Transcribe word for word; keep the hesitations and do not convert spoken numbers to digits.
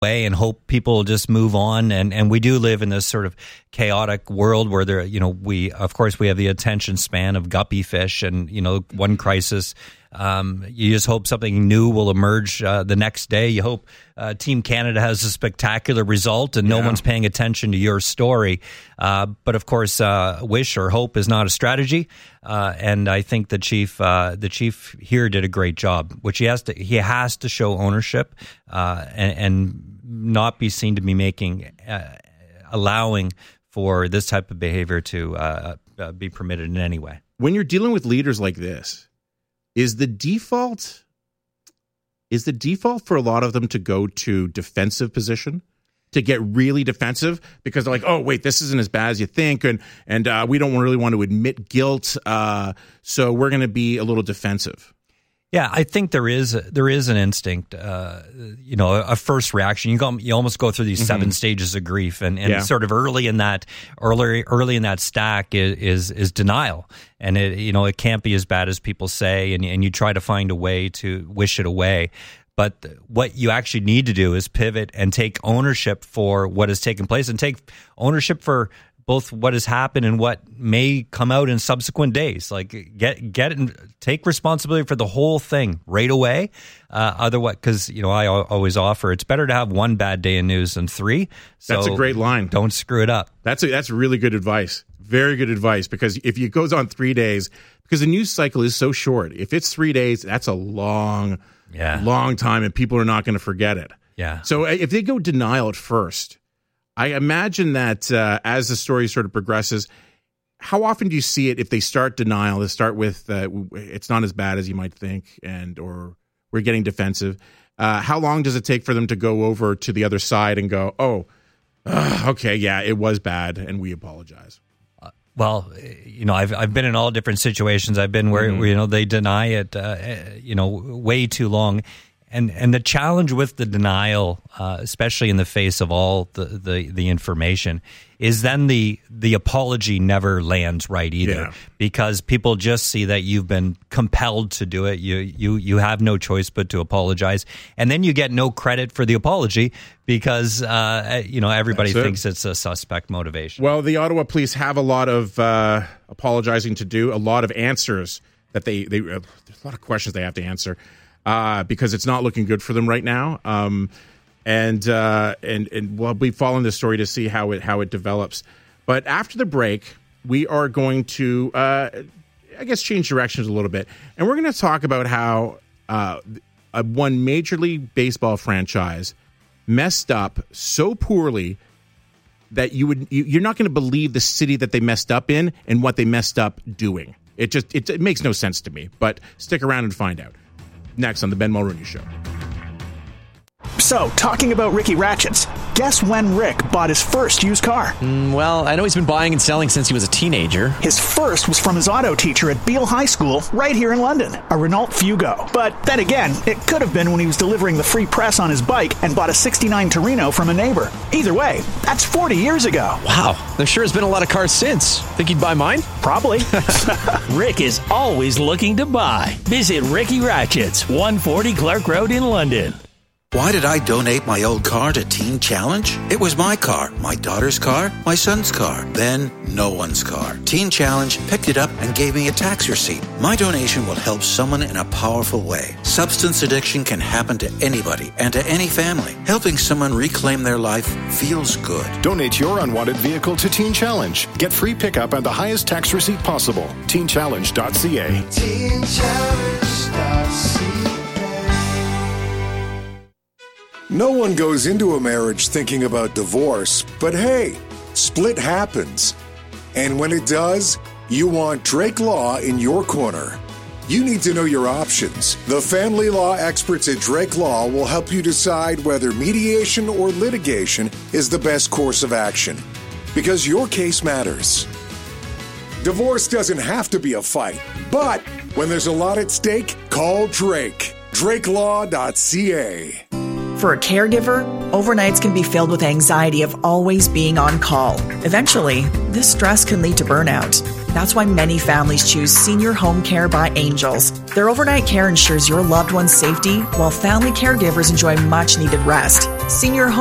way and hope people will just move on. And, and we do live in this sort of chaotic world where there, you know, we, of course, we have the attention span of guppy fish, and, you know, one crisis, um, you just hope something new will emerge uh, the next day. You hope uh, Team Canada has a spectacular result and no yeah. one's paying attention to your story. Uh, but of course, uh, wish or hope is not a strategy. Uh, and I think the chief, uh, the chief here did a great job, which he has to, he has to show ownership uh, and, and not be seen to be making, uh, allowing for this type of behavior to uh, uh, be permitted in any way. When you're dealing with leaders like this, is the default is the default for a lot of them to go to defensive position, to get really defensive because they're like, oh wait, this isn't as bad as you think, and and uh, we don't really want to admit guilt, uh, so we're going to be a little defensive. Yeah, I think there is there is an instinct, uh, you know, a first reaction. You go, you almost go through these mm-hmm. seven stages of grief, and, and yeah. sort of early in that early early in that stack is is, is denial, and it you know it can't be as bad as people say, and and you try to find a way to wish it away. But what you actually need to do is pivot and take ownership for what has taken place, and take ownership for both what has happened and what may come out in subsequent days. Like get get and take responsibility for the whole thing right away. Uh, otherwise, because you know I always offer it's better to have one bad day in news than three. So that's a great line. Don't screw it up. That's a, that's really good advice. Very good advice, because if it goes on three days, because the news cycle is so short. If it's three days, that's a long, yeah. long time, and people are not going to forget it. Yeah. So if they go denial at first, I imagine that uh, as the story sort of progresses, how often do you see it if they start denial? They start with uh, it's not as bad as you might think, and or we're getting defensive. Uh, how long does it take for them to go over to the other side and go, oh, uh, okay, yeah, it was bad, and we apologize? Uh, well, you know, I've I've been in all different situations. I've been where, mm-hmm. where you know they deny it, uh, you know, way too long. And and the challenge with the denial, uh, especially in the face of all the, the, the information, is then the the apology never lands right either, yeah. because people just see that you've been compelled to do it. You you you have no choice but to apologize, and then you get no credit for the apology because uh, you know everybody That's thinks it. it's a suspect motivation. Well, the Ottawa Police have a lot of uh, apologizing to do, a lot of answers that they they uh, there's a lot of questions they have to answer. Uh, because it's not looking good for them right now, um, and uh, and and we'll be following the story to see how it how it develops. But after the break, we are going to, uh, I guess, change directions a little bit, and we're going to talk about how uh, a one Major League Baseball franchise messed up so poorly that you would you, you're not going to believe the city that they messed up in and what they messed up doing. It just it, it makes no sense to me. But stick around and find out. Next on the Ben Mulroney Show. So, talking about Ricky Ratchets, guess when Rick bought his first used car? Mm, well, I know he's been buying and selling since he was a teenager. His first was from his auto teacher at Beale High School, right here in London, a Renault Fugo. But then again, it could have been when he was delivering the free press on his bike and bought a sixty-nine Torino from a neighbor. Either way, that's forty years ago. Wow, there sure has been a lot of cars since. Think he'd buy mine? Probably. Rick is always looking to buy. Visit Ricky Ratchets, one forty Clark Road in London. Why did I donate my old car to Teen Challenge? It was my car, my daughter's car, my son's car, then no one's car. Teen Challenge picked it up and gave me a tax receipt. My donation will help someone in a powerful way. Substance addiction can happen to anybody and to any family. Helping someone reclaim their life feels good. Donate your unwanted vehicle to Teen Challenge. Get free pickup and the highest tax receipt possible. teen challenge dot c a. teen challenge dot c a. No one goes into a marriage thinking about divorce, but hey, split happens. And when it does, you want Drake Law in your corner. You need to know your options. The family law experts at Drake Law will help you decide whether mediation or litigation is the best course of action. Because your case matters. Divorce doesn't have to be a fight, but when there's a lot at stake, call Drake. drake law dot c a. For a caregiver, overnights can be filled with anxiety of always being on call. Eventually, this stress can lead to burnout. That's why many families choose Senior Home Care by Angels. Their overnight care ensures your loved one's safety, while family caregivers enjoy much-needed rest. Senior Home